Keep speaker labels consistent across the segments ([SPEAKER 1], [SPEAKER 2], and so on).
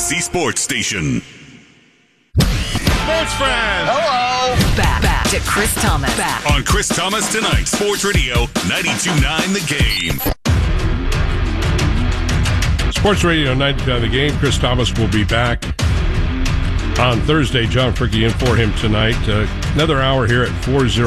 [SPEAKER 1] Odyssey Sports Station.
[SPEAKER 2] Sports fans!
[SPEAKER 3] Hello!
[SPEAKER 4] Back to Chris Thomas.
[SPEAKER 1] On Chris Thomas Tonight, Sports Radio 92.9 The Game.
[SPEAKER 2] Sports Radio 92.9 The Game. Chris Thomas will be back on Thursday. John Fricke in for him tonight. Another hour here at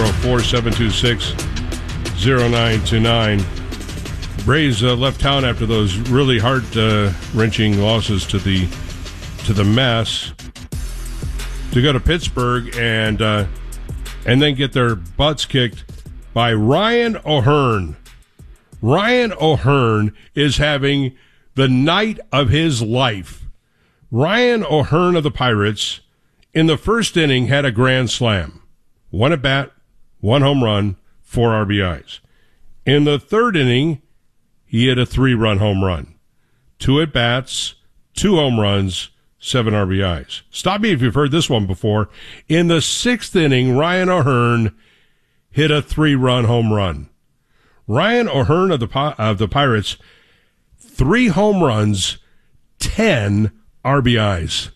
[SPEAKER 2] 404-726-0929. Braves left town after those really heart-wrenching losses to the Mets to go to Pittsburgh and then get their butts kicked by Ryan O'Hearn. Ryan O'Hearn is having the night of his life. Ryan O'Hearn of the Pirates, in the first inning, had a grand slam. 1 at bat, 1 home run, 4 RBIs. In the third inning, he hit a 3-run home run. 2 at bats, 2 home runs, 7 RBIs. Stop me if you've heard this one before. In the 6th inning, Ryan O'Hearn hit a 3-run home run. Ryan O'Hearn of the Pirates, 3 home runs, 10 RBIs.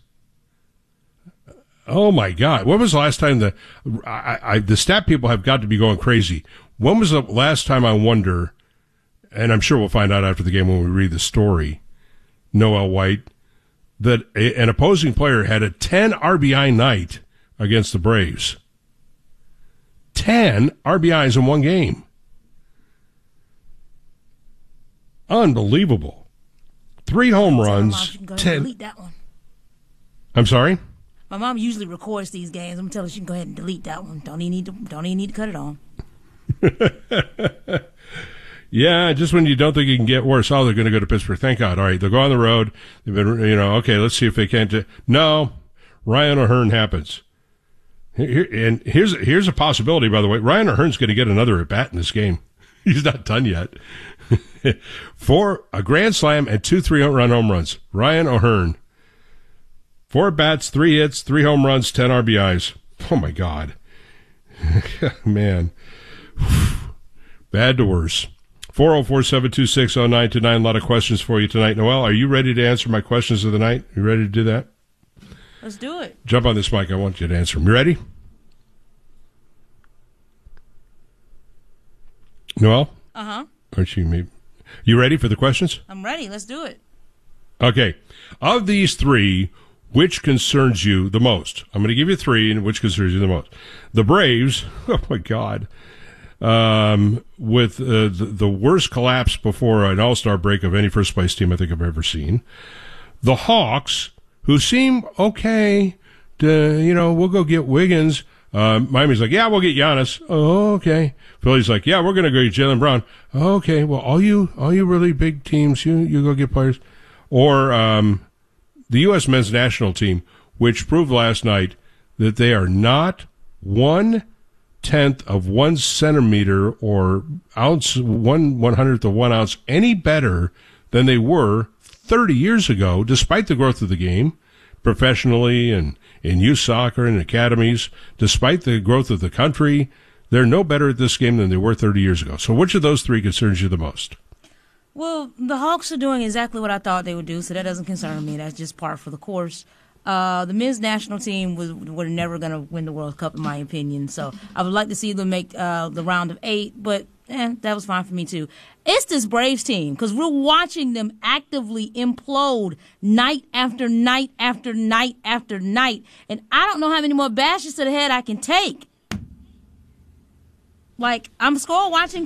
[SPEAKER 2] Oh my God! When was the last time the stat people have got to be going crazy? When was the last time, I wonder, and I'm sure we'll find out after the game when we read the story, Noel White, that an opposing player had a 10 RBI night against the Braves. 10 RBIs in one game. Unbelievable. 3 home runs. 10.
[SPEAKER 5] Delete that one.
[SPEAKER 2] I'm sorry?
[SPEAKER 5] My mom usually records these games. I'm gonna tell her she can go ahead and delete that one. Don't even need to cut it on.
[SPEAKER 2] Yeah, just when you don't think it can get worse. Oh, they're going to go to Pittsburgh. Thank God. All right, they'll go on the road. They've been, okay, let's see if they can't. No, Ryan O'Hearn happens. And here's a possibility, by the way. Ryan O'Hearn's going to get another at bat in this game. He's not done yet. For a grand slam and 2 3-run home runs. Ryan O'Hearn. 4 at bats, 3 hits, 3 home runs, 10 RBIs. Oh my God. Man. Bad to worse. 404-726-0929. A lot of questions for you tonight. Noel, are you ready to answer my questions of the night? You ready to do that?
[SPEAKER 5] Let's do it.
[SPEAKER 2] Jump on this mic. I want you to answer them. You ready? Noel?
[SPEAKER 5] Uh-huh.
[SPEAKER 2] Aren't you maybe? You ready for the questions?
[SPEAKER 5] I'm ready. Let's do it.
[SPEAKER 2] Okay. Of these 3, which concerns you the most? I'm going to give you 3, and which concerns you the most? The Braves. Oh, my God. With the worst collapse before an all-star break of any first-place team I think I've ever seen. The Hawks, who seem okay to, we'll go get Wiggins. Miami's like, yeah, we'll get Giannis. Oh, okay. Philly's like, yeah, we're going to go get Jaylen Brown. Oh, okay. Well, all you really big teams, you go get players. Or the U.S. men's national team, which proved last night that they are not 1/10 of 1 centimeter or ounce, 1/100th of 1 ounce any better than they were 30 years ago, despite the growth of the game, professionally and in youth soccer and academies, despite the growth of the country. They're no better at this game than they were 30 years ago. So which of those 3 concerns you the most?
[SPEAKER 5] Well, the Hawks are doing exactly what I thought they would do, so that doesn't concern me. That's just par for the course. The men's national team were never going to win the World Cup, in my opinion. So I would like to see them make the round of 8, but that was fine for me too. It's this Braves team, because we're watching them actively implode night after night after night after night, and I don't know how many more bashes to the head I can take. Like, I'm watching